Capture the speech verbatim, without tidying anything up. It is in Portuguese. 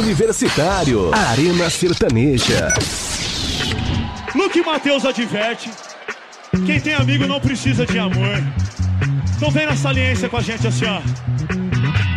Universitário, Arena Sertaneja. Luke Matheus adverte: quem tem amigo não precisa de amor. Então vem na saliência com a gente assim, ó.